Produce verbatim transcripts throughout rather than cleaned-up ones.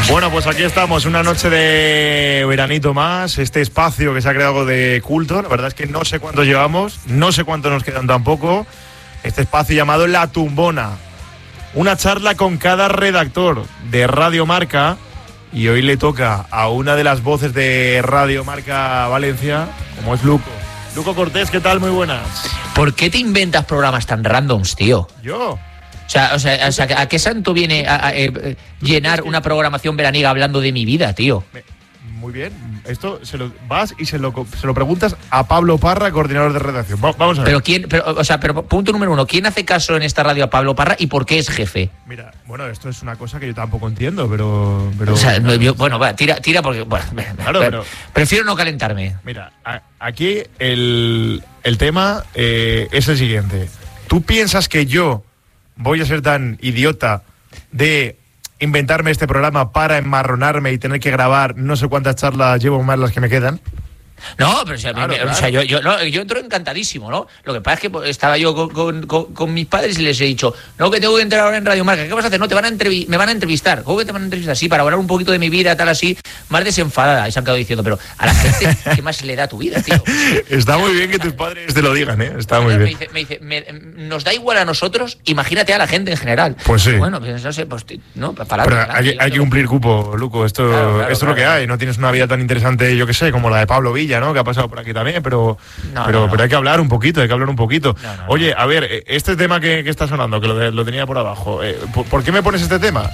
Bueno, pues aquí estamos, una noche de veranito más, este espacio que se ha creado de culto. La verdad es que no sé cuánto llevamos, no sé cuánto nos quedan tampoco. Este espacio llamado La Tumbona, una charla con cada redactor de Radio Marca, y hoy le toca a una de las voces de Radio Marca Valencia, como es Luco. Luco Cortés, ¿qué tal? Muy buenas. ¿Por qué te inventas programas tan randoms, tío? ¿Yo? O sea, o sea, o sea ¿a qué santo viene a, a, a, a llenar una programación veraniega hablando de mi vida, tío? Muy bien. Esto se lo vas y se lo, se lo preguntas a Pablo Parra, coordinador de redacción. Va, vamos a ver. Pero quién, pero, o sea, pero punto número uno, ¿quién hace caso en esta radio a Pablo Parra y por qué es jefe? Mira, bueno, esto es una cosa que yo tampoco entiendo, pero... pero o sea, no, yo, bueno, va, tira, tira porque... Bueno, claro, pero, prefiero no calentarme. Mira, a, aquí el, el tema eh, es el siguiente. ¿Tú piensas que yo voy a ser tan idiota de inventarme este programa para enmarronarme y tener que grabar no sé cuántas charlas llevo más las que me quedan? No, pero o sea, claro, me, claro. O sea yo, yo, no, yo entro encantadísimo, ¿no? Lo que pasa es que estaba yo con, con, con, con mis padres y les he dicho, no, que tengo que entrar ahora en Radio Marca. ¿Qué vas a hacer? No, te van a entrevi- me van a entrevistar. ¿Cómo que te van a entrevistar? Sí, para hablar un poquito de mi vida, tal así, más desenfadada. Y se han quedado diciendo, pero a la gente, ¿qué más le da tu vida, tío? Está muy bien que tus padres te lo digan, ¿eh? Está muy me bien. Dice, me dice, me, nos da igual a nosotros, imagínate a la gente en general. Pues sí. Bueno, pues no sé, pues no, para Pero adelante, hay, adelante, hay que cumplir cupo, Luco. Esto, claro, claro, esto es claro, lo que claro. hay. No tienes una vida tan interesante, yo que sé, como la de Pablo Villa, ¿no? Que ha pasado por aquí también, pero, no, pero, no, no. pero hay que hablar un poquito, hay que hablar un poquito. No, no, Oye, a ver, este tema que, que está sonando, que lo, lo tenía por abajo, eh, ¿por, ¿por qué me pones este tema?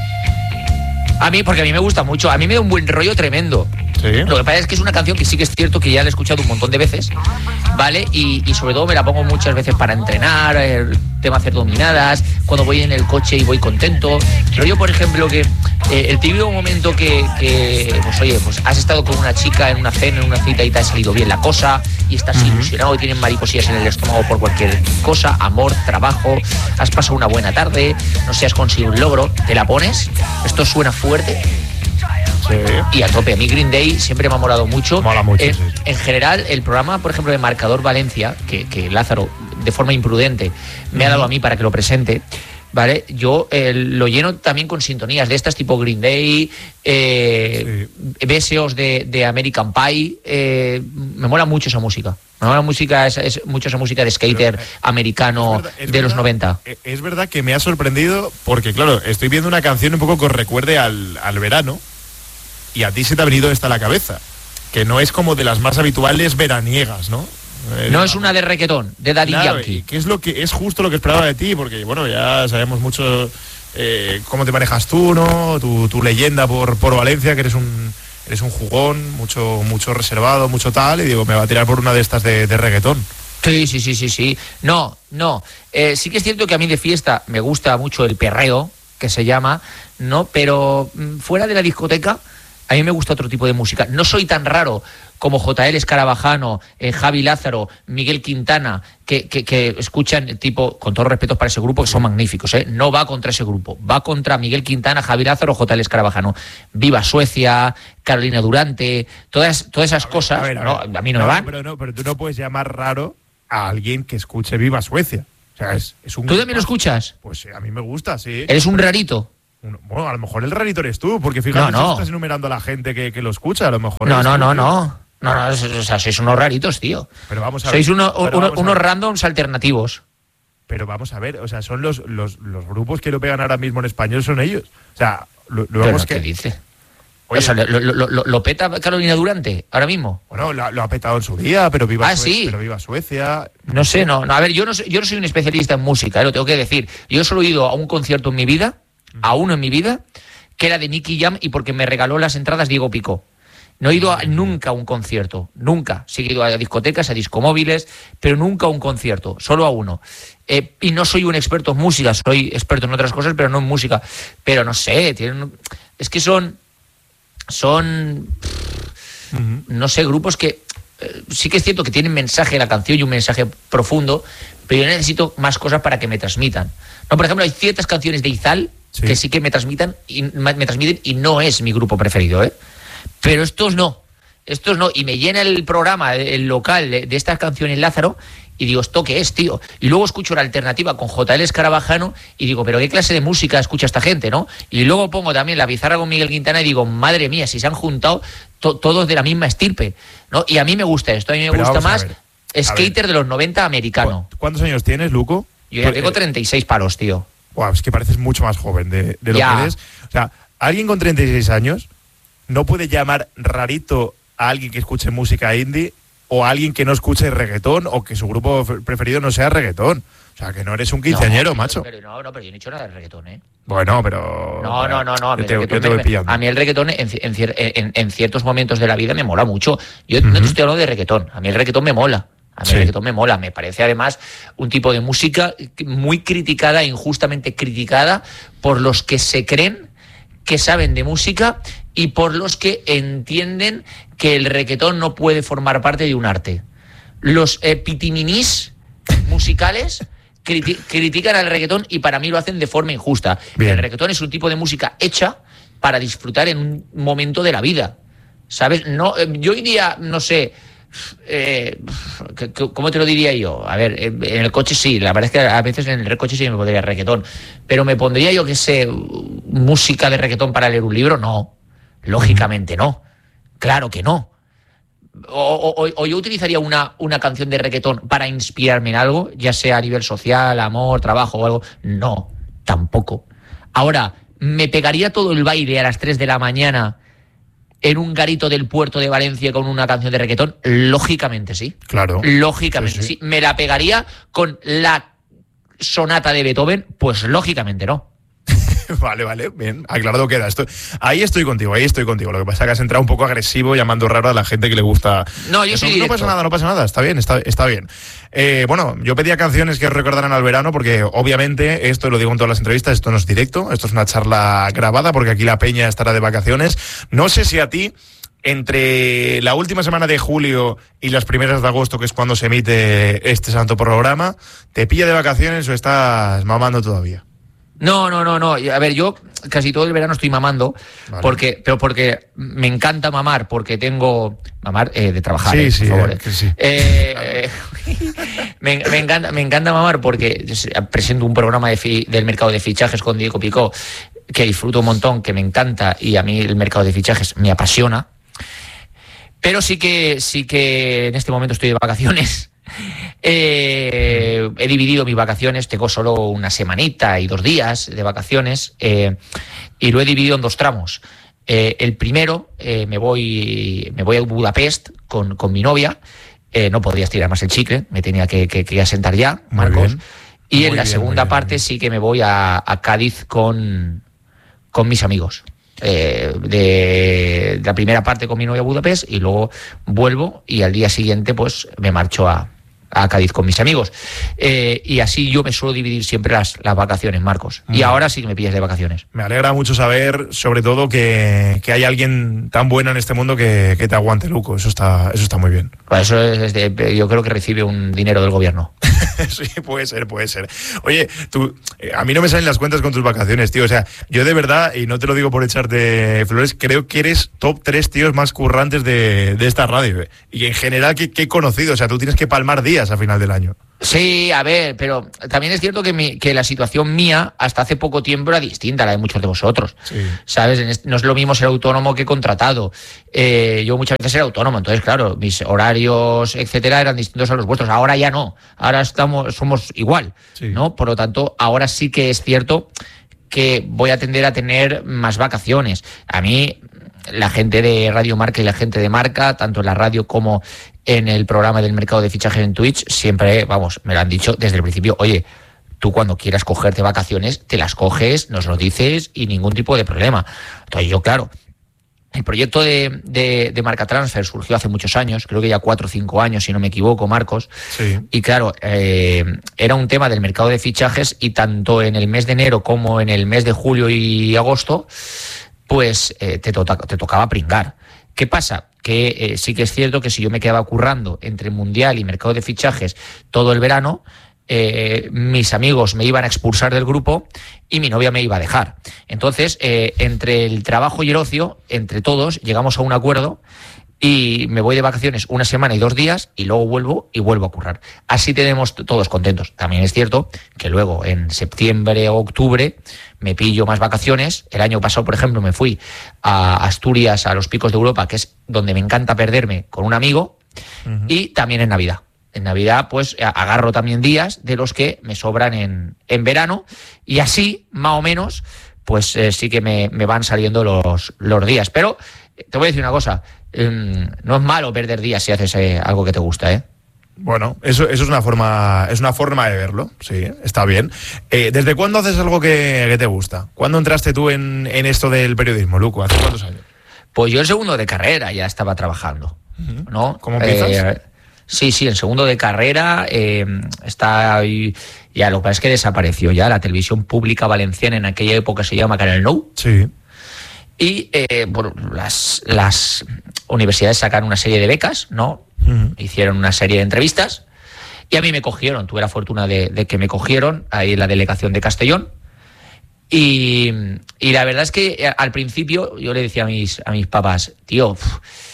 A mí, porque a mí me gusta mucho, a mí me da un buen rollo tremendo. Sí. Lo que pasa es que es una canción que sí que es cierto que ya la he escuchado un montón de veces, ¿vale? Y, y sobre todo me la pongo muchas veces para entrenar, el tema hacer dominadas, cuando voy en el coche y voy contento. Pero yo, por ejemplo, que eh, el típico momento que, que, pues oye, pues has estado con una chica en una cena, en una cita y te ha salido bien la cosa y estás uh-huh. ilusionado y tienes mariposillas en el estómago por cualquier cosa, amor, trabajo, has pasado una buena tarde, no sé, has conseguido un logro, te la pones, esto suena fuerte. Sí. Y a tope. A mí Green Day siempre me ha molado mucho. Mola mucho, eh, sí. En general, el programa, por ejemplo, de Marcador Valencia, que, que Lázaro, de forma imprudente, me ha dado a mí para que lo presente, ¿vale? Yo eh, lo lleno también con sintonías de estas tipo Green Day, eh, sí. Beseos de, de American Pie. Eh, me mola mucho esa música. Me mola música, es, es mucho esa música de skater Pero, eh, americano es verdad, es de verdad, los noventa. Es verdad que me ha sorprendido porque, claro, estoy viendo una canción un poco que os recuerde al, al verano. Y a ti se te ha venido esta a la cabeza, que no es como de las más habituales veraniegas, ¿no? Eh, no es una de reggaetón, de Daddy claro, Yankee. Que es lo que es justo lo que esperaba de ti, porque bueno, ya sabemos mucho eh, cómo te manejas tú, ¿no? Tu, tu leyenda por, por Valencia, que eres un eres un jugón, mucho mucho reservado, mucho tal, y digo, me va a tirar por una de estas de, de reggaetón. Sí, sí, sí, sí, sí. No, no. Eh, sí que es cierto que a mí de fiesta me gusta mucho el perreo, que se llama, ¿no? Pero fuera de la discoteca, a mí me gusta otro tipo de música. No soy tan raro como J L Escarabajano, eh, Javi Lázaro, Miguel Quintana, que, que, que escuchan tipo, con todos los respetos para ese grupo, que son magníficos, ¿eh? No va contra ese grupo, va contra Miguel Quintana, Javi Lázaro, J L Escarabajano. Viva Suecia, Carolina Durante, todas, todas esas a ver, cosas, a, ver, a, ¿no? ver. a mí no, no me van. Pero, no, pero tú no puedes llamar raro a alguien que escuche Viva Suecia. O sea, es, es un ¿Tú también lo escuchas? Pues sí, a mí me gusta, sí. ¿Eres un rarito? Bueno, a lo mejor el rarito eres tú, porque fíjate, no, no. si estás enumerando a la gente que, que lo escucha, a lo mejor... No, no, no, no. No, no, o sea, sois unos raritos, tío. Pero vamos a sois ver. Uno, pero uno, vamos unos a ver. randoms alternativos. Pero vamos a ver, o sea, son los, los, los grupos que lo pegan ahora mismo en español, son ellos. O sea, lo, lo vemos que... ¿Qué dice? Oye, o sea, lo, lo, lo, lo peta Carolina Durante ahora mismo. Bueno, lo, lo ha petado en su día, pero viva, ah, Suecia, sí. pero viva Suecia. No sé, no, no. A ver, yo no, yo no soy un especialista en música, ¿eh? Lo tengo que decir. Yo solo he ido a un concierto en mi vida, a uno en mi vida, que era de Nicky Jam y porque me regaló las entradas Diego Picó. No he ido a, nunca a un concierto, nunca. Sí que he ido a discotecas, a discomóviles, pero nunca a un concierto, solo a uno. Eh, y no soy un experto en música, soy experto en otras cosas, pero no en música. Pero no sé, tienen, es que son, son, uh-huh. no sé, grupos que eh, sí que es cierto que tienen mensaje la canción y un mensaje profundo, pero yo necesito más cosas para que me transmitan. No, por ejemplo, hay ciertas canciones de Izal sí. que sí que me transmitan y me transmiten y no es mi grupo preferido, ¿eh? Pero estos no, estos no, y me llena el programa, el local de, de estas canciones Lázaro, y digo, ¿esto qué es, tío? Y luego escucho la alternativa con J L Escarabajano y digo, ¿pero qué clase de música escucha esta gente, no? Y luego pongo también la pizarra con Miguel Quintana y digo, madre mía, si se han juntado to- todos de la misma estirpe, ¿no? Y a mí me gusta esto, a mí me Pero gusta vamos a más ver, skater de los noventa americano. ¿Cuántos años tienes, Luco? Yo ya Pues, tengo eh, treinta y seis palos, tío. Wow, es que pareces mucho más joven de, de lo Ya. que eres. O sea, alguien con treinta y seis años no puede llamar rarito a alguien que escuche música indie o a alguien que no escuche reggaetón o que su grupo f- preferido no sea reggaetón. O sea, que no eres un quinceañero, no, macho. Pero, no, no, pero yo no he hecho nada de reggaetón, ¿eh? Bueno, pero... No, no, no, no. a mí Yo te, el yo reggaetón te voy me- pillando. A mí el reggaetón en, en cier- en- en ciertos momentos de la vida me mola mucho. Yo no Ujú. te estoy hablando de reggaetón. A mí el reggaetón me mola. A mí Sí. el reggaetón me mola. Me parece además un tipo de música muy criticada, injustamente criticada, por los que se creen que saben de música y por los que entienden que el reggaetón no puede formar parte de un arte. Los eh, pitiminís musicales criti- critican al reggaetón y para mí lo hacen de forma injusta. Bien. El reggaetón es un tipo de música hecha para disfrutar en un momento de la vida, ¿sabes? No, eh, yo iría, no sé, eh, c- c- ¿cómo te lo diría yo? A ver, eh, en el coche sí, la verdad es que a veces en el coche sí me pondría reggaetón, pero me pondría yo, que sé, música de reggaetón para leer un libro, no, lógicamente no, claro que no. O, o- o yo utilizaría una, una canción de reggaetón para inspirarme en algo, ya sea a nivel social, amor, trabajo o algo. No, tampoco. Ahora, ¿me pegaría todo el baile a las tres de la mañana en un garito del puerto de Valencia con una canción de reggaetón? Lógicamente sí. Claro. Lógicamente Sí, sí, sí. ¿Me la pegaría con la sonata de Beethoven? Pues lógicamente no. Vale, vale, bien, aclarado queda. Esto, ahí estoy contigo, ahí estoy contigo. Lo que pasa es que has entrado un poco agresivo llamando raro a la gente que le gusta. No, yo Eso, soy no directo. pasa nada, no pasa nada, está bien, está, está bien. Eh, bueno, yo pedía canciones que os recordaran al verano porque obviamente, esto lo digo en todas las entrevistas, esto no es directo, esto es una charla grabada porque aquí la peña estará de vacaciones. No sé si a ti, entre la última semana de julio y las primeras de agosto, que es cuando se emite este santo programa, ¿te pilla de vacaciones o estás mamando todavía? No, no, no, no. A ver, yo casi todo el verano estoy mamando, Vale. porque, pero porque me encanta mamar, porque tengo mamar eh, de trabajar. Sí, eh, sí, por favor, eh, eh. que sí. Eh, me, me encanta, me encanta mamar porque presento un programa de fi- del mercado de fichajes con Diego Picó que disfruto un montón, que me encanta y a mí el mercado de fichajes me apasiona. Pero sí que sí que en este momento estoy de vacaciones. Eh, he dividido mis vacaciones, tengo solo una semanita y dos días de vacaciones, eh, y lo he dividido en dos tramos. Eh, el primero, eh, me voy me voy a Budapest con, con mi novia. Eh, no podía estirar más el chicle, me tenía que, que, que asentar ya, Muy Marcos. bien. Y Muy en la bien, segunda muy bien, muy parte bien. sí que me voy a, a Cádiz con, con mis amigos. Eh, de, de la primera parte con mi novia a Budapest y luego vuelvo y al día siguiente pues me marcho a, a Cádiz con mis amigos. Eh, y así yo me suelo dividir siempre las, las vacaciones, Marcos. Muy y bien. ahora sí que me pillas de vacaciones. Me alegra mucho saber, sobre todo, que, que hay alguien tan bueno en este mundo que, que te aguante, Luco. Eso está, eso está muy bien. Por eso es de- yo creo que recibe un dinero del gobierno. Sí, puede ser, puede ser. Oye, tú, eh, a mí no me salen las cuentas con tus vacaciones, tío. O sea, yo de verdad, y no te lo digo por echarte flores, creo que eres top tres tíos más currantes de, de esta radio. eh. Y en general, que, que he conocido. O sea, tú tienes que palmar días a final del año. Sí, a ver, pero también es cierto que, mi- que la situación mía hasta hace poco tiempo era distinta a la de muchos de vosotros. Sí. ¿Sabes? En este- no es lo mismo ser autónomo que contratado. Eh, yo muchas veces era autónomo, entonces, claro, mis horarios, etcétera, eran distintos a los vuestros. Ahora ya no. Ahora estamos, somos igual, Sí. ¿no? Por lo tanto, ahora sí que es cierto que voy a tender a tener más vacaciones. A mí, la gente de Radio Marca y la gente de Marca, tanto en la radio como en el programa del mercado de fichajes en Twitch, siempre, vamos, me lo han dicho desde el principio, oye, tú cuando quieras cogerte vacaciones, te las coges, nos lo dices y ningún tipo de problema. Entonces yo, claro, el proyecto de, de, de Marca Transfer surgió hace muchos años, creo que ya cuatro o cinco años, si no me equivoco, Marcos. Sí. Y claro, eh, era un tema del mercado de fichajes y tanto en el mes de enero como en el mes de julio y agosto, pues eh, te, to- te tocaba pringar. ¿Qué pasa? Que eh, sí que es cierto que si yo me quedaba currando entre Mundial y mercado de fichajes todo el verano, eh, mis amigos me iban a expulsar del grupo y mi novia me iba a dejar. Entonces, eh, entre el trabajo y el ocio, entre todos, llegamos a un acuerdo y me voy de vacaciones una semana y dos días y luego vuelvo y vuelvo a currar. Así tenemos todos contentos. También es cierto que luego en septiembre o octubre me pillo más vacaciones. El año pasado, por ejemplo, me fui a Asturias, a los Picos de Europa, que es donde me encanta perderme, con un amigo, uh-huh. y también en Navidad. En Navidad, pues, agarro también días de los que me sobran en, en verano, y así, más o menos, pues eh, sí que me, me van saliendo los, los días. Pero te voy a decir una cosa, eh, no es malo perder días si haces eh, algo que te gusta, ¿eh? Bueno, eso, eso es una forma es una forma de verlo, sí, está bien. Eh, ¿Desde cuándo haces algo que, que te gusta? ¿Cuándo entraste tú en, en esto del periodismo, Luco? ¿Hace cuántos años? Pues yo en segundo de carrera ya estaba trabajando, ¿no? ¿Cómo empiezas? Eh, sí, sí, en segundo de carrera eh, está ahí, ya lo que pasa es que desapareció ya la televisión pública valenciana, en aquella época se llama Canal Nou. Sí. Y eh, bueno, las, las universidades sacaron una serie de becas, ¿no? Uh-huh. Hicieron una serie de entrevistas y a mí me cogieron. Tuve la fortuna de, de que me cogieron ahí en la delegación de Castellón. Y, y la verdad es que al principio yo le decía a mis, a mis papás, tío, uf,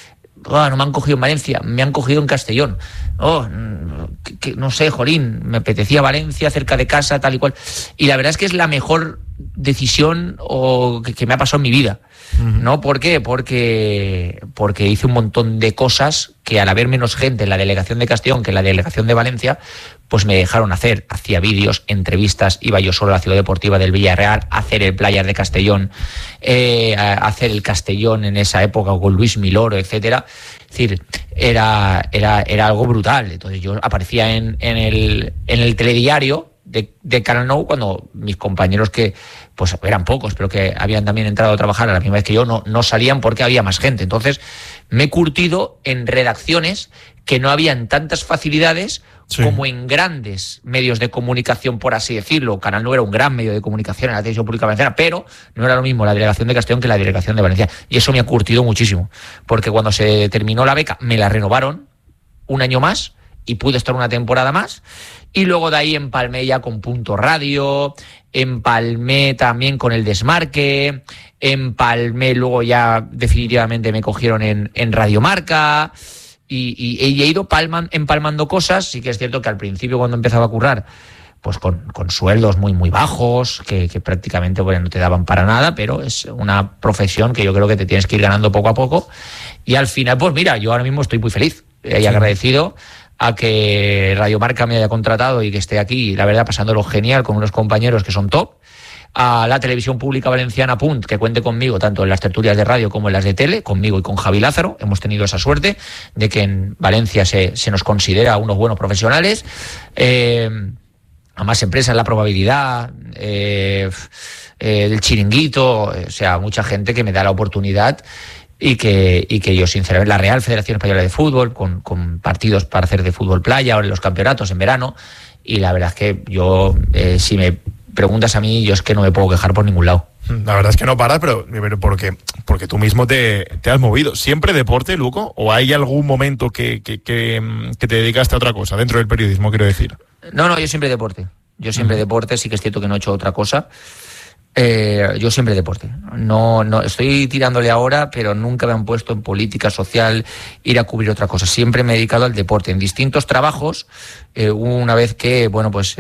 oh, no me han cogido en Valencia, me han cogido en Castellón. Oh, que, que, no sé, jolín, me apetecía Valencia, cerca de casa, tal y cual. Y la verdad es que es la mejor decisión o que, que me ha pasado en mi vida. Uh-huh. ¿No? ¿Por qué? Porque, porque hice un montón de cosas que al haber menos gente en la delegación de Castellón que en la delegación de Valencia, pues me dejaron hacer. Hacía vídeos, entrevistas, iba yo solo a la ciudad deportiva del Villarreal a hacer el Playas de Castellón, eh, a hacer el Castellón en esa época con Luis Miloro, etcétera. Es decir, era, era, era algo brutal. Entonces yo aparecía en, en, el, en el telediario de, de Canal Nou cuando mis compañeros, que pues eran pocos, pero que habían también entrado a trabajar a la misma vez que yo, no, no salían porque había más gente. Entonces me he curtido en redacciones que no habían tantas facilidades, sí, como en grandes medios de comunicación, por así decirlo. Canal Nou era un gran medio de comunicación en la televisión pública valenciana, pero no era lo mismo la delegación de Castellón que la delegación de Valencia. Y eso me ha curtido muchísimo, porque cuando se terminó la beca me la renovaron un año más y pude estar una temporada más. Y luego de ahí empalmé ya con Punto Radio, empalmé también con El Desmarque, empalmé luego ya definitivamente me cogieron en, en Radio Marca. Y, y, y he ido palman, empalmando cosas. Sí que es cierto que al principio, cuando empezaba a currar, pues con, con sueldos muy muy bajos, que, que prácticamente, bueno, no te daban para nada, pero es una profesión que yo creo que te tienes que ir ganando poco a poco. Y al final, pues mira, yo ahora mismo estoy muy feliz y sí, agradecido a que Radio Marca me haya contratado y que esté aquí, la verdad, pasándolo genial con unos compañeros que son top. A la televisión pública valenciana, Punt, que cuente conmigo tanto en las tertulias de radio como en las de tele, conmigo y con Javi Lázaro. Hemos tenido esa suerte de que en Valencia se, se nos considera unos buenos profesionales. Eh, a más empresas, La Probabilidad, eh, eh, el Chiringuito, o sea, mucha gente que me da la oportunidad y que, y que yo, sinceramente, la Real Federación Española de Fútbol, con, con partidos para hacer de fútbol playa, ahora en los campeonatos en verano, y la verdad es que yo, eh, si me preguntas a mí, yo es que no me puedo quejar por ningún lado. La verdad es que no paras, pero, pero porque, porque tú mismo te, te has movido. ¿Siempre deporte, Luco? ¿O hay algún momento que, que, que, que te dedicaste a otra cosa dentro del periodismo, quiero decir? No, no, yo siempre deporte. Yo siempre uh-huh. deporte, sí que es cierto que no he hecho otra cosa. Eh, yo siempre deporte. No, no, estoy tirándole ahora, pero nunca me han puesto en política social, ir a cubrir otra cosa. Siempre me he dedicado al deporte en distintos trabajos. Eh, una vez que, bueno, pues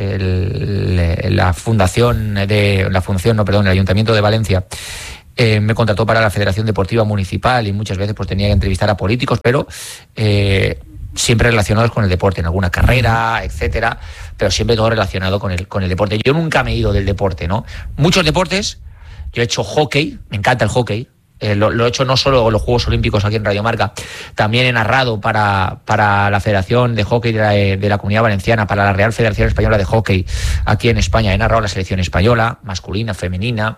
el, la fundación de la fundación, no, perdón, el Ayuntamiento de Valencia eh, me contrató para la Federación Deportiva Municipal y muchas veces pues tenía que entrevistar a políticos, pero eh, siempre relacionados con el deporte, en alguna carrera, etcétera, pero siempre todo relacionado con el, con el deporte. Yo nunca me he ido del deporte, ¿no? Muchos deportes, yo he hecho hockey, me encanta el hockey, eh, lo, lo he hecho no solo en los Juegos Olímpicos aquí en Radio Marca, también he narrado para, para la Federación de Hockey de la, de la Comunidad Valenciana, para la Real Federación Española de Hockey aquí en España, he narrado la selección española, masculina, femenina.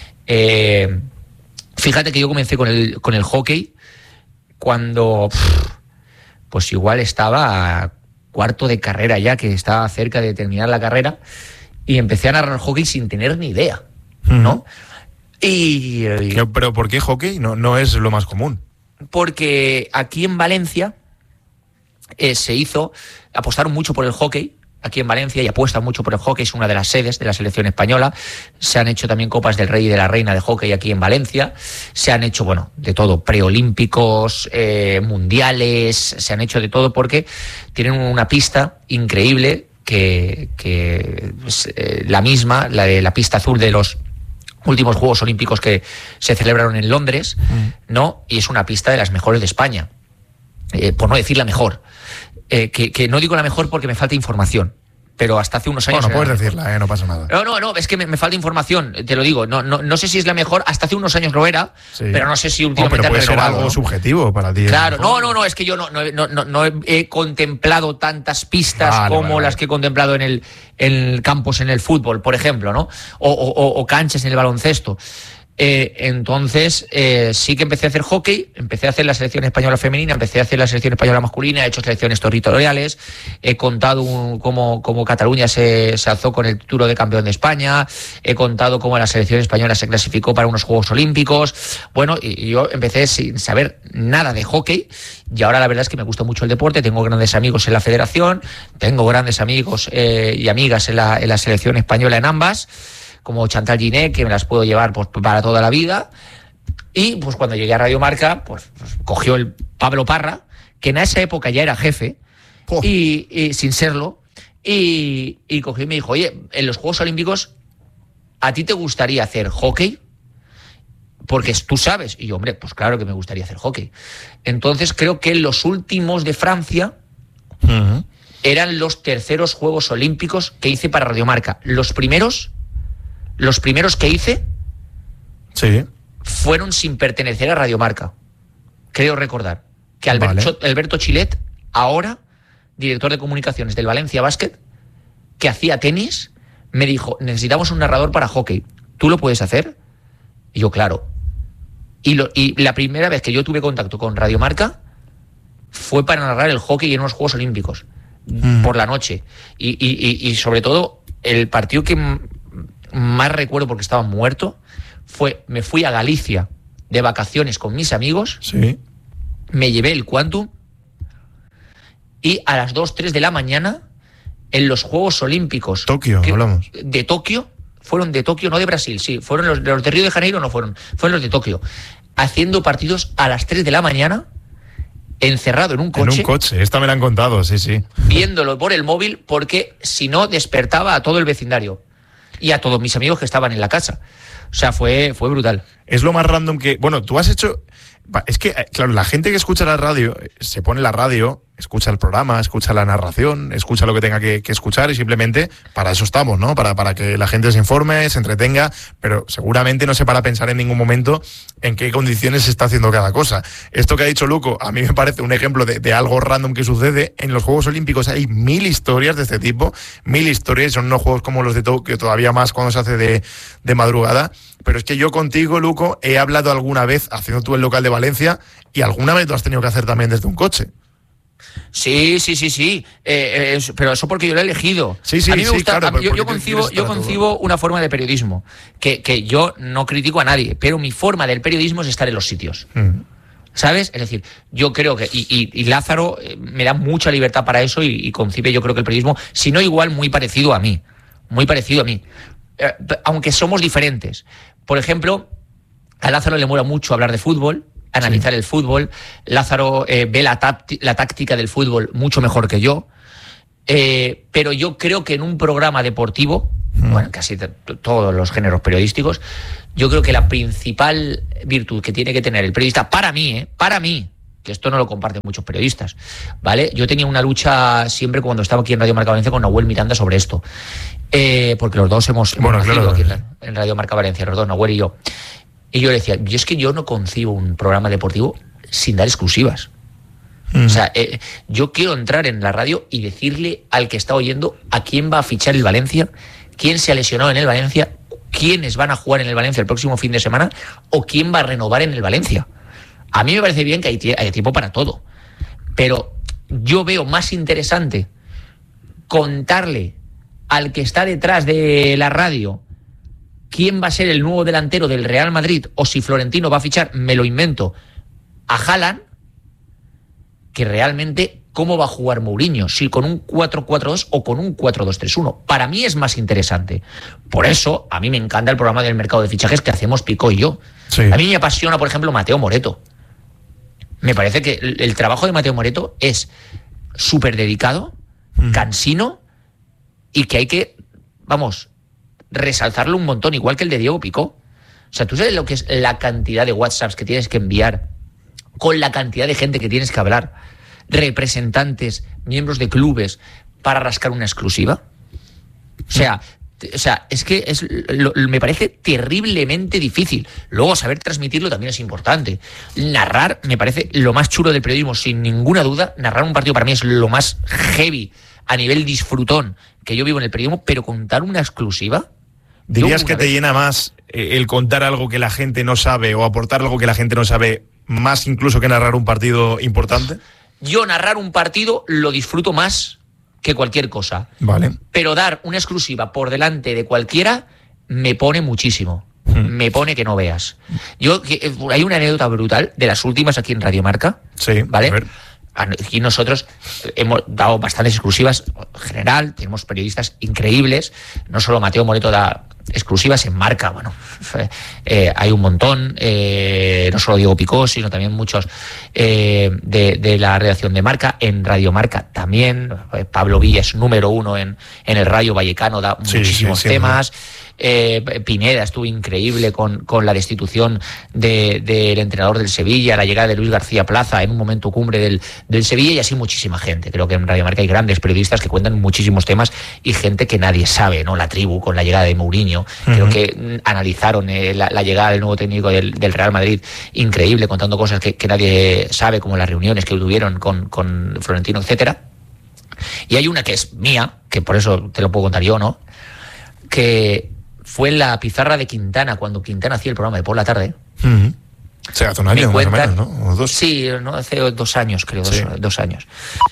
Eh, fíjate que yo comencé con el, con el hockey cuando... Pff, pues igual estaba a cuarto de carrera ya, que estaba cerca de terminar la carrera, y empecé a narrar hockey sin tener ni idea, ¿no? Uh-huh. Y, y ¿Pero por qué hockey? No, no es lo más común. Porque aquí en Valencia eh, se hizo, apostaron mucho por el hockey, aquí en Valencia y apuesta mucho por el hockey, es una de las sedes de la selección española. Se han hecho también Copas del Rey y de la Reina de hockey aquí en Valencia. Se han hecho, bueno, de todo, preolímpicos, eh, mundiales, se han hecho de todo porque tienen una pista increíble que, que es eh, la misma, la de la pista azul de los últimos Juegos Olímpicos que se celebraron en Londres, mm. ¿no? Y es una pista de las mejores de España, eh, por no decir la mejor. Eh, que, que no digo la mejor porque me falta información, pero hasta hace unos años... Bueno, puedes decirla, eh, no pasa nada. No, no, no, es que me, me falta información, te lo digo. No, no, no sé si es la mejor, hasta hace unos años lo era, sí. pero no sé si últimamente... No, pero puede ser algo ¿no? subjetivo para ti. Claro, no, no, no, es que yo no, no, no, no he contemplado tantas pistas vale, como vale, las vale. que he contemplado en el, en campos en el fútbol, por ejemplo, ¿no? O, o, o canchas en el baloncesto. Eh, entonces eh, sí que empecé a hacer hockey, empecé a hacer la selección española femenina, empecé a hacer la selección española masculina, he hecho selecciones territoriales, he contado un, cómo, cómo Cataluña se, se alzó con el título de campeón de España, he contado cómo la selección española se clasificó para unos Juegos Olímpicos. Bueno, y, y yo empecé sin saber nada de hockey y ahora la verdad es que me gusta mucho el deporte, tengo grandes amigos en la federación, tengo grandes amigos eh, y amigas en la, en la selección española en ambas, como Chantal Giné, que me las puedo llevar pues, para toda la vida. Y pues cuando llegué a Radio Marca, pues, pues cogió el Pablo Parra, que en esa época ya era jefe, oh. y, y sin serlo, y, y cogió y me dijo, oye, en los Juegos Olímpicos, ¿a ti te gustaría hacer hockey? Porque tú sabes. Y yo, hombre, pues claro que me gustaría hacer hockey. Entonces creo que los últimos de Francia uh-huh. eran los terceros Juegos Olímpicos que hice para Radio Marca. Los primeros... Los primeros que hice sí. fueron sin pertenecer a Radio Marca. Creo recordar que Alberto, vale. Alberto Chilet, ahora director de comunicaciones del Valencia Basket, que hacía tenis, me dijo, necesitamos un narrador para hockey. ¿Tú lo puedes hacer? Y yo, claro. Y, lo, y la primera vez que yo tuve contacto con Radio Marca fue para narrar el hockey en unos Juegos Olímpicos, mm. por la noche. Y, y, y, y sobre todo, el partido que más recuerdo porque estaba muerto fue, me fui a Galicia de vacaciones con mis amigos, sí. me llevé el Quantum y a las dos, tres de la mañana en los Juegos Olímpicos Tokio, que, hablamos. de Tokio, fueron de Tokio, no de Brasil, sí, fueron los, los de Río de Janeiro, no fueron, fueron los de Tokio, haciendo partidos a las tres de la mañana, encerrado en un coche. En un coche, esta me la han contado, sí, sí. Viéndolo por el móvil porque si no despertaba a todo el vecindario y a todos mis amigos que estaban en la casa. O sea, fue, fue brutal. Es lo más random que... Bueno, tú has hecho... Es que, claro, la gente que escucha la radio, se pone la radio, escucha el programa, escucha la narración, escucha lo que tenga que, que escuchar y simplemente para eso estamos, ¿no? Para, para que la gente se informe, se entretenga, pero seguramente no se para a pensar en ningún momento en qué condiciones se está haciendo cada cosa. Esto que ha dicho Luco, a mí me parece un ejemplo de, de algo random que sucede. En los Juegos Olímpicos hay mil historias de este tipo, mil historias, son unos juegos como los de Tokio, todavía más cuando se hace de, de madrugada. Pero es que yo contigo, Luco, he hablado alguna vez haciendo tú el local de Valencia y alguna vez lo has tenido que hacer también desde un coche. Sí, sí, sí, sí. Eh, eh, pero eso porque yo lo he elegido. Sí, sí, a mí me sí, gusta, claro, a mí, yo, yo concibo, yo concibo una forma de periodismo que, que yo no critico a nadie, pero mi forma del periodismo es estar en los sitios. Mm. ¿Sabes? Es decir, yo creo que, y, y, y Lázaro me da mucha libertad para eso y, y concibe, yo creo que el periodismo, si no igual, muy parecido a mí. Muy parecido a mí. Eh, aunque somos diferentes. Por ejemplo, a Lázaro le mola mucho hablar de fútbol, analizar sí. el fútbol. Lázaro eh, ve la, tácti- la táctica del fútbol mucho mejor que yo. Eh, pero yo creo que en un programa deportivo, mm. bueno, casi t- todos los géneros periodísticos, yo creo que la principal virtud que tiene que tener el periodista, para mí, eh, para mí, que esto no lo comparten muchos periodistas, ¿vale? Yo tenía una lucha siempre cuando estaba aquí en Radio Marca Valencia con Nahuel Miranda sobre esto. Eh, porque los dos hemos, hemos bueno, nacido claro, aquí en, en Radio Marca Valencia, los dos, Nahuel y yo. Y yo le decía, yo es que yo no concibo un programa deportivo sin dar exclusivas. Mm. O sea, eh, yo quiero entrar en la radio y decirle al que está oyendo a quién va a fichar el Valencia, quién se ha lesionado en el Valencia, quiénes van a jugar en el Valencia el próximo fin de semana o quién va a renovar en el Valencia. A mí me parece bien que hay, t- hay tiempo para todo, pero yo veo más interesante contarle al que está detrás de la radio quién va a ser el nuevo delantero del Real Madrid o si Florentino va a fichar, me lo invento, a Haaland, que realmente cómo va a jugar Mourinho, si con un cuatro cuatro dos o con un cuatro dos tres uno. Para mí es más interesante. Por eso, a mí me encanta el programa del mercado de fichajes que hacemos Pico y yo. Sí. A mí me apasiona, por ejemplo, Mateo Moreto. Me parece que el, el trabajo de Mateo Moreto es súper dedicado, mm. cansino, y que hay que, vamos, resaltarlo un montón, igual que el de Diego Picó. O sea, ¿tú sabes lo que es la cantidad de WhatsApps que tienes que enviar con la cantidad de gente que tienes que hablar? Representantes, miembros de clubes, para rascar una exclusiva. O sea, o sea es que es, lo, me parece terriblemente difícil. Luego, saber transmitirlo también es importante. Narrar me parece lo más chulo del periodismo, sin ninguna duda. Narrar un partido para mí es lo más heavy a nivel disfrutón que yo vivo en el periodismo, pero contar una exclusiva... ¿Dirías que te llena más el contar algo que la gente no sabe o aportar algo que la gente no sabe, más incluso que narrar un partido importante? Yo narrar un partido lo disfruto más que cualquier cosa. Vale. Pero dar una exclusiva por delante de cualquiera me pone muchísimo. Hmm. Me pone que no veas. Yo hay una anécdota brutal de las últimas aquí en Radio Marca. Sí, ¿vale? A ver. Aquí nosotros hemos dado bastantes exclusivas en general, tenemos periodistas increíbles, no solo Mateo Moreto da exclusivas en Marca, bueno, eh, hay un montón, eh, no solo Diego Picó, sino también muchos eh, de, de la redacción de Marca, en Radio Marca también, eh, Pablo Villa es número uno en, en el Rayo Vallecano, da sí, muchísimos sí, sí, temas. Sí. Eh, Pineda estuvo increíble con, con la destitución del de, de entrenador del Sevilla, la llegada de Luis García Plaza en un momento cumbre del, del Sevilla, y así muchísima gente. Creo que en Radio Marca hay grandes periodistas que cuentan muchísimos temas y gente que nadie sabe, ¿no? La Tribu con la llegada de Mourinho, uh-huh. Creo que analizaron eh, la, la llegada del nuevo técnico del, del Real Madrid, increíble, contando cosas que, que nadie sabe, como las reuniones que tuvieron con, con Florentino, etcétera. Y hay una que es mía, que por eso te lo puedo contar yo, ¿no? Que fue en la pizarra de Quintana, cuando Quintana hacía el programa de por la tarde. Uh-huh. O sea, hace un año, más o menos, ¿no? ¿O dos? Sí, ¿no? Hace dos años, creo, dos, sí. dos años.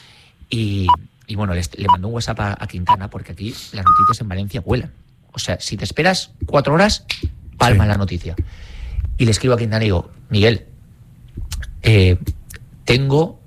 Y, y bueno, le, le mandó un WhatsApp a, a Quintana, porque aquí las noticias en Valencia vuelan. O sea, si te esperas cuatro horas, palma sí. la noticia. Y le escribo a Quintana y digo, Miguel, eh, tengo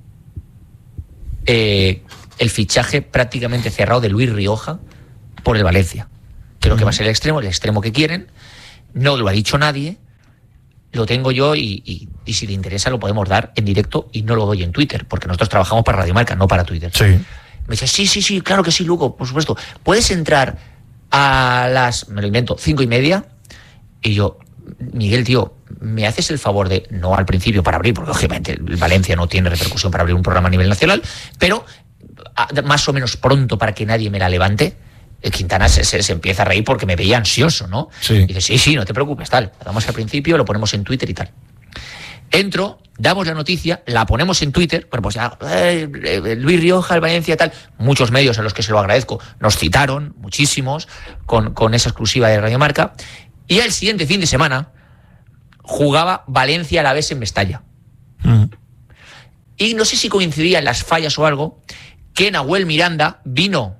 eh, el fichaje prácticamente cerrado de Luis Rioja por el Valencia. Creo que va a ser el extremo, el extremo que quieren. No lo ha dicho nadie. Lo tengo yo y, y, y si te interesa lo podemos dar en directo, y no lo doy en Twitter, porque nosotros trabajamos para Radio Marca, no para Twitter. Sí. Me dice, sí, sí, sí, claro que sí, Luco, por supuesto. ¿Puedes entrar a las, me lo invento, cinco y media? Y yo, Miguel, tío, ¿me haces el favor de, no al principio para abrir, porque obviamente Valencia no tiene repercusión para abrir un programa a nivel nacional, pero a, más o menos pronto para que nadie me la levante? Quintana se, se, se empieza a reír porque me veía ansioso, ¿no? Sí. Y dice, sí, sí, no te preocupes, tal. La damos al principio, lo ponemos en Twitter y tal. Entro, damos la noticia, la ponemos en Twitter, bueno, pues ya, eh, eh, Luis Rioja, el Valencia, tal. Muchos medios a los que se lo agradezco nos citaron, muchísimos, con, con esa exclusiva de Radio Marca. Y el siguiente fin de semana jugaba Valencia a la vez en Mestalla. Uh-huh. Y no sé si coincidían las fallas o algo, que Nahuel Miranda vino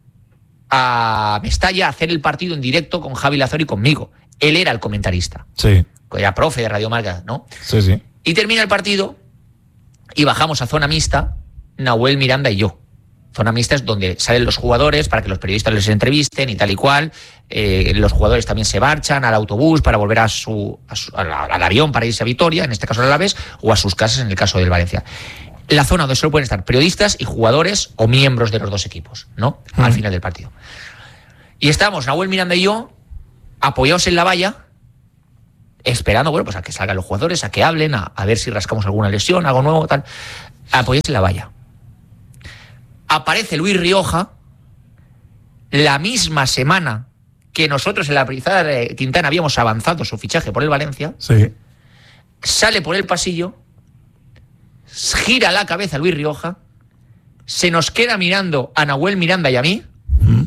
a Mestalla a hacer el partido en directo con Javi Lázaro y conmigo. Él era el comentarista. Sí. Era profe de Radio Marca, ¿no? Sí, sí. Y termina el partido y bajamos a zona mixta, Nahuel Miranda y yo. Zona mixta es donde salen los jugadores para que los periodistas les entrevisten y tal y cual. Eh, los jugadores también se marchan al autobús para volver a su, a su a la, al avión para irse a Vitoria, en este caso al Alavés, o a sus casas en el caso del Valencia. La zona donde solo pueden estar periodistas y jugadores o miembros de los dos equipos, ¿no? Mm. Al final del partido. Y estábamos, Nahuel Miranda y yo, apoyados en la valla, esperando, bueno, pues a que salgan los jugadores, a que hablen, a, a ver si rascamos alguna lesión, algo nuevo, tal. Apoyados en la valla. Aparece Luis Rioja la misma semana que nosotros en la pizarra de Quintana habíamos avanzado su fichaje por el Valencia. Sí. Sale por el pasillo, gira la cabeza Luis Rioja, se nos queda mirando a Nahuel Miranda y a mí, mm.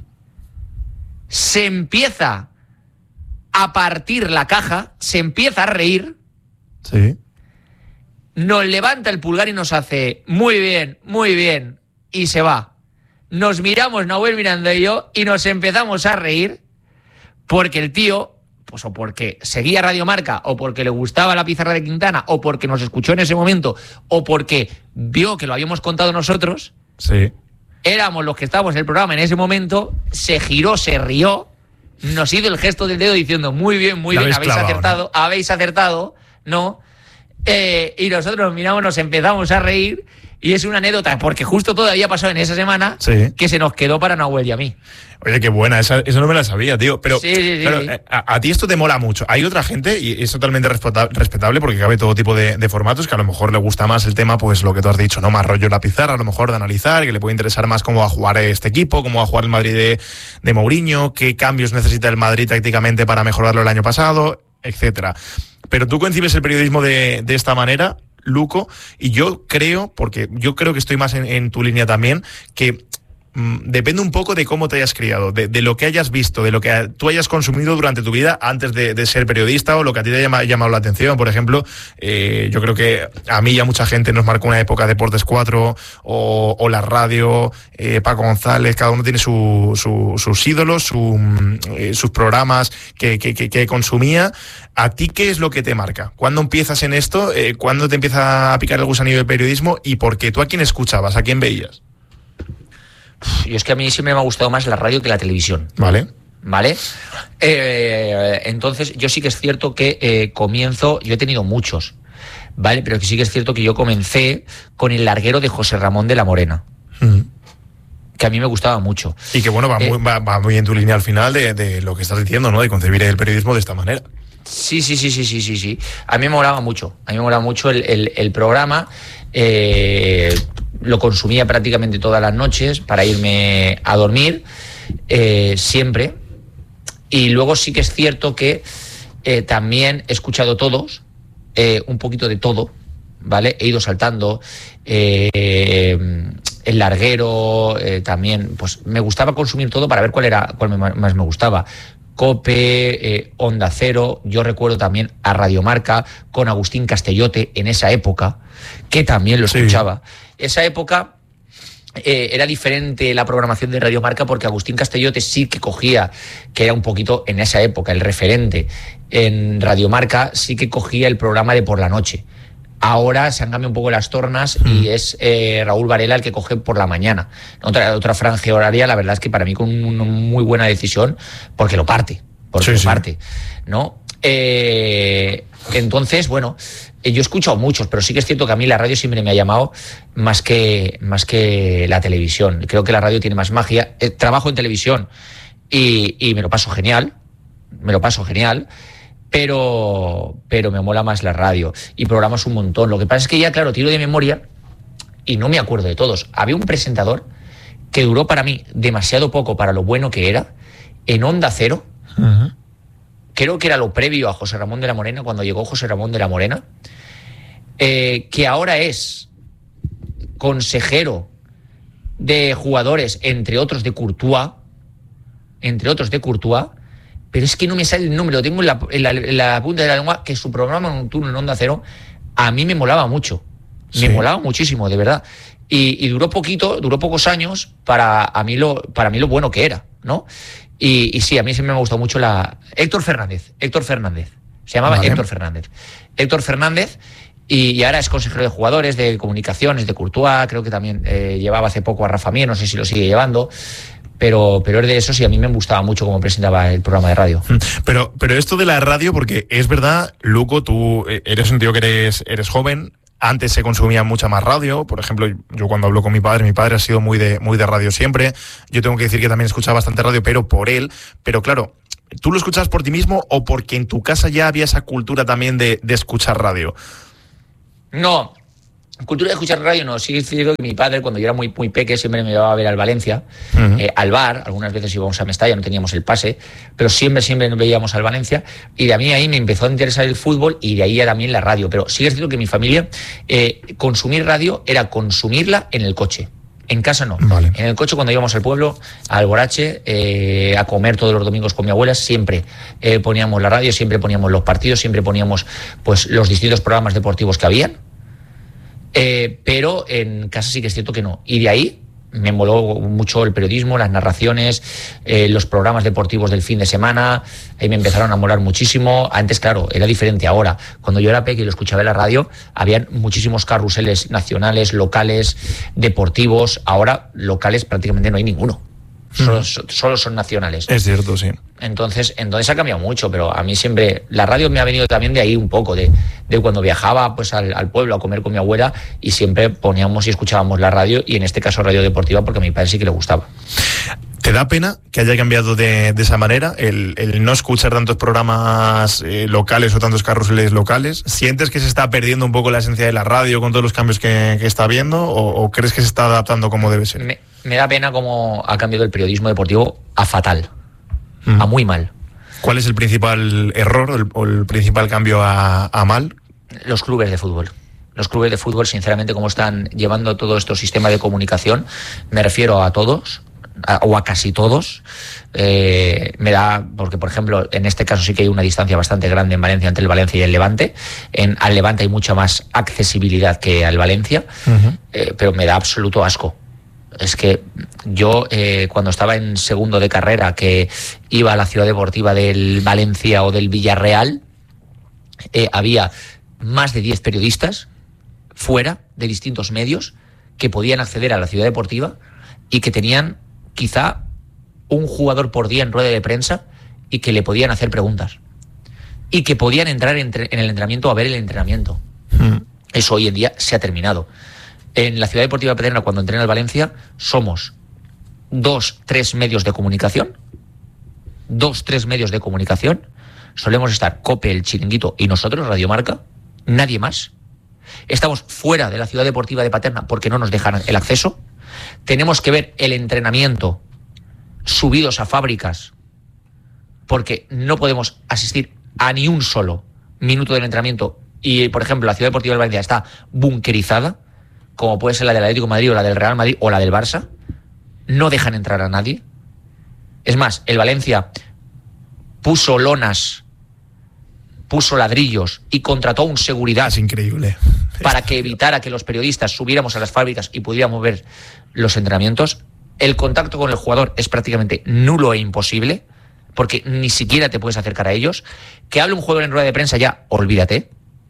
se empieza a partir la caja, se empieza a reír, sí. Nos levanta el pulgar y nos hace muy bien, muy bien, y se va. Nos miramos Nahuel Miranda y yo y nos empezamos a reír porque el tío pues o porque seguía Radio Marca, o porque le gustaba la pizarra de Quintana, o porque nos escuchó en ese momento, o porque vio que lo habíamos contado nosotros, sí, éramos los que estábamos en el programa en ese momento, se giró, se rió, nos hizo el gesto del dedo diciendo muy bien, muy la bien, habéis habéis clavado, acertado, ¿no? habéis acertado, ¿no? Eh, y nosotros nos miramos, nos empezamos a reír, y es una anécdota, porque justo todavía pasó en esa semana, sí, que se nos quedó para Nahuel y a mí. Oye, qué buena, esa, eso no me la sabía, tío. Pero, sí, sí, sí, pero sí. A, a ti esto te mola mucho. Hay otra gente, y es totalmente respeta- respetable, porque cabe todo tipo de, de formatos, que a lo mejor le gusta más el tema, pues lo que tú has dicho, ¿no? Más rollo en la pizarra, a lo mejor de analizar, que le puede interesar más cómo va a jugar este equipo, cómo va a jugar el Madrid de, de Mourinho, qué cambios necesita el Madrid tácticamente para mejorarlo el año pasado, etcétera. Pero tú concibes el periodismo de, de esta manera, Luco, y yo creo, porque yo creo que estoy más en, en tu línea también, que mmm, depende un poco de cómo te hayas criado, de, de lo que hayas visto, de lo que tú hayas consumido durante tu vida antes de, de ser periodista, o lo que a ti te haya llamado la atención. Por ejemplo, eh, yo creo que a mí y a mucha gente nos marcó una época Deportes cuatro o, o la radio, eh, Paco González, cada uno tiene su, su, sus ídolos, su, eh, sus programas que, que, que, que consumía. ¿A ti qué es lo que te marca? ¿Cuándo empiezas en esto? Eh, ¿Cuándo te empieza a picar el gusanillo del periodismo? ¿Y por qué? ¿Tú a quién escuchabas? ¿A quién veías? Y es que a mí siempre me ha gustado más la radio que la televisión. Vale. ¿Vale? Eh, entonces, yo sí que es cierto que eh, comienzo, yo he tenido muchos, ¿vale? Pero que sí que es cierto que yo comencé con El larguero de José Ramón de la Morena. Mm. Que a mí me gustaba mucho. Y que bueno, va, eh, muy, va, va muy en tu línea al final de, de lo que estás diciendo, ¿no? De concebir el periodismo de esta manera. Sí, sí, sí, sí, sí, sí, sí. A mí me molaba mucho. A mí me molaba mucho el, el, el programa. Eh, lo consumía prácticamente todas las noches para irme a dormir, eh, siempre. Y luego sí que es cierto que eh, también he escuchado todos, eh, un poquito de todo, ¿vale? He ido saltando. Eh, El larguero, eh, también, pues me gustaba consumir todo para ver cuál era, cuál me, más me gustaba. COPE, eh, Onda Cero, yo recuerdo también a Radio Marca con Agustín Castellote en esa época, que también lo escuchaba. Sí. Esa época eh, era diferente la programación de Radio Marca porque Agustín Castellote sí que cogía, que era un poquito en esa época el referente. En Radio Marca sí que cogía el programa de por la noche. Ahora se han cambiado un poco las tornas mm. y es eh, Raúl Varela el que coge por la mañana. Otra, otra franja horaria, la verdad es que para mí con una muy buena decisión, porque lo parte, porque sí, lo sí. parte, ¿no? Eh, entonces, bueno, yo he escuchado muchos, pero sí que es cierto que a mí la radio siempre me ha llamado más que, más que la televisión. Creo que la radio tiene más magia. Eh, trabajo en televisión y, y me lo paso genial, me lo paso genial. Pero, pero me mola más la radio y programas un montón. Lo que pasa es que ya, claro, tiro de memoria y no me acuerdo de todos. Había un presentador que duró para mí demasiado poco para lo bueno que era en Onda Cero. Uh-huh. Creo que era lo previo a José Ramón de la Morena, cuando llegó José Ramón de la Morena, eh, que ahora es consejero de jugadores, entre otros de Courtois, entre otros de Courtois. Pero es que no me sale el nombre, lo tengo en la, en, la, en la punta de la lengua, que su programa nocturno en Onda Cero a mí me molaba mucho, me sí. molaba muchísimo, de verdad. Y, y duró poquito, duró pocos años para a mí lo, para mí lo bueno que era, ¿no? Y, y sí, a mí siempre me ha gustado mucho la... Héctor Fernández, Héctor Fernández, se llamaba vale. Héctor Fernández. Héctor Fernández, y, y ahora es consejero de jugadores, de comunicaciones, de Courtois, creo que también eh, llevaba hace poco a Rafa Mier, no sé si lo sigue llevando. Pero, pero es de eso, sí, a mí me gustaba mucho cómo presentaba el programa de radio. Pero, pero esto de la radio, porque es verdad, Luco, tú eres un tío que eres, eres joven, antes se consumía mucha más radio. Por ejemplo, yo cuando hablo con mi padre, mi padre ha sido muy de, muy de radio siempre. Yo tengo que decir que también escuchaba bastante radio, pero por él. Pero claro, ¿tú lo escuchabas por ti mismo o porque en tu casa ya había esa cultura también de, de escuchar radio? No. Cultura de escuchar radio no, sí es cierto que mi padre cuando yo era muy, muy peque siempre me llevaba a ver al Valencia, uh-huh. eh, al bar, algunas veces íbamos a Mestalla, no teníamos el pase, pero siempre, siempre veíamos al Valencia y de a mí ahí me empezó a interesar el fútbol y de ahí ya también la radio, pero sí es cierto que mi familia, eh, consumir radio era consumirla en el coche. En casa no. Vale. En el coche cuando íbamos al pueblo, al Borache, eh, a comer todos los domingos con mi abuela, siempre eh, poníamos la radio, siempre poníamos los partidos, siempre poníamos pues los distintos programas deportivos que habían. Eh, pero en casa sí que es cierto que no. Y de ahí me moló mucho el periodismo, las narraciones, eh, los programas deportivos del fin de semana. Ahí me empezaron a molar muchísimo. Antes, claro, era diferente ahora. Cuando yo era pequeño y lo escuchaba en la radio, habían muchísimos carruseles nacionales, locales, deportivos. Ahora, locales prácticamente no hay ninguno. Solo, solo son nacionales. Es cierto, sí. Entonces, entonces ha cambiado mucho, pero a mí siempre la radio me ha venido también de ahí un poco, de, de cuando viajaba pues al, al pueblo a comer con mi abuela y siempre poníamos y escuchábamos la radio, y en este caso radio deportiva, porque a mi padre sí que le gustaba. ¿Te da pena que haya cambiado de, de esa manera, el, el no escuchar tantos programas eh, locales o tantos carruseles locales? ¿Sientes que se está perdiendo un poco la esencia de la radio con todos los cambios que, que está habiendo, o, o crees que se está adaptando como debe ser? Me, me da pena cómo ha cambiado el periodismo deportivo a fatal, mm. a muy mal. ¿Cuál es el principal error o el, o el principal cambio a, a mal? Los clubes de fútbol. Los clubes de fútbol, sinceramente, cómo están llevando todo este sistema de comunicación, me refiero a todos, a, o a casi todos, eh, me da, porque por ejemplo, en este caso sí que hay una distancia bastante grande en Valencia entre el Valencia y el Levante. En, al Levante hay mucha más accesibilidad que al Valencia, uh-huh. eh, pero me da absoluto asco. Es que yo, eh, cuando estaba en segundo de carrera, que iba a la ciudad deportiva del Valencia o del Villarreal, eh, había más de diez periodistas fuera de distintos medios que podían acceder a la ciudad deportiva y que tenían quizá un jugador por día en rueda de prensa y que le podían hacer preguntas y que podían entrar en, en el entrenamiento a ver el entrenamiento. Mm. Eso hoy en día se ha terminado. En la ciudad deportiva de Paterna, cuando entrena el Valencia, somos dos, tres medios de comunicación, dos, tres medios de comunicación, solemos estar COPE, El Chiringuito y nosotros, Radio Marca, nadie más. Estamos fuera de la ciudad deportiva de Paterna porque no nos dejan el acceso. Tenemos que ver el entrenamiento subidos a fábricas porque no podemos asistir a ni un solo minuto del entrenamiento. Y, por ejemplo, la ciudad deportiva de Valencia está bunkerizada, como puede ser la del Atlético de Madrid o la del Real Madrid o la del Barça. No dejan entrar a nadie. Es más, el Valencia puso lonas, puso ladrillos y contrató un seguridad. Es increíble. Para que evitara que los periodistas subiéramos a las fábricas y pudiéramos ver los entrenamientos. El contacto con el jugador es prácticamente nulo e imposible, porque ni siquiera te puedes acercar a ellos. Que hable un jugador en rueda de prensa ya, olvídate.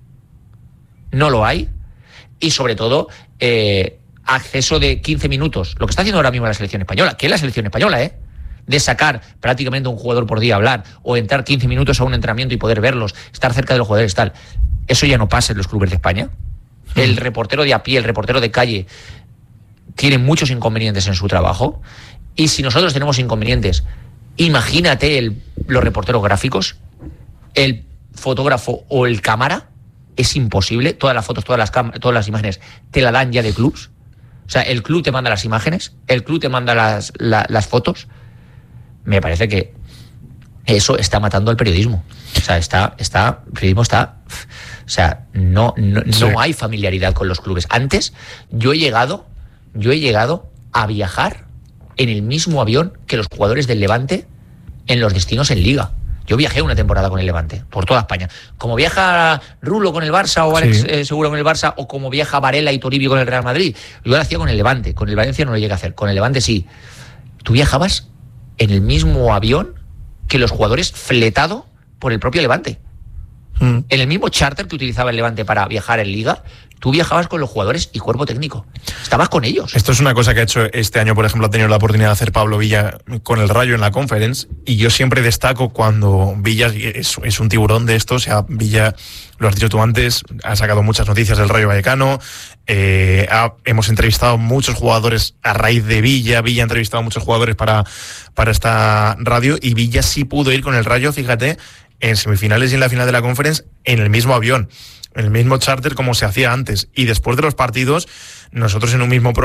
No lo hay. Y sobre todo, eh, acceso de quince minutos. Lo que está haciendo ahora mismo la selección española, que es la selección española, ¿eh? De sacar prácticamente un jugador por día a hablar, o entrar quince minutos a un entrenamiento y poder verlos, estar cerca de los jugadores, tal. Eso ya no pasa en los clubes de España. El reportero de a pie, el reportero de calle, tiene muchos inconvenientes en su trabajo. Y si nosotros tenemos inconvenientes, imagínate el, los reporteros gráficos, el fotógrafo o el cámara. Es imposible. Todas las fotos, todas las, cam- todas las imágenes te la dan ya de clubs. O sea, el club te manda las imágenes, el club te manda las, la, las fotos. Me parece que eso está matando al periodismo. O sea, está, está, el periodismo está, o sea, no, no, sí. no hay familiaridad con los clubes. Antes, yo he llegado, yo he llegado a viajar en el mismo avión que los jugadores del Levante en los destinos en Liga. Yo viajé una temporada con el Levante, por toda España. Como viaja Rulo con el Barça, o Alex sí. eh, Seguro con el Barça, o como viaja Varela y Toribio con el Real Madrid. Yo lo hacía con el Levante, con el Valencia no lo llegué a hacer, con el Levante sí. Tú viajabas en el mismo avión que los jugadores, fletado por el propio Levante. Mm. En el mismo charter que utilizaba el Levante para viajar en Liga, tú viajabas con los jugadores y cuerpo técnico. Estabas con ellos. Esto es una cosa que ha hecho este año, por ejemplo, ha tenido la oportunidad de hacer Pablo Villa con el Rayo en la Conference, y yo siempre destaco cuando Villa es, es un tiburón de esto. O sea, Villa, lo has dicho tú antes, ha sacado muchas noticias del Rayo Vallecano, eh, ha, hemos entrevistado muchos jugadores a raíz de Villa, Villa ha entrevistado muchos jugadores para, para esta radio, y Villa sí pudo ir con el Rayo, fíjate, en semifinales y en la final de la Conference en el mismo avión, en el mismo charter como se hacía antes. Y después de los partidos, nosotros en un mismo programa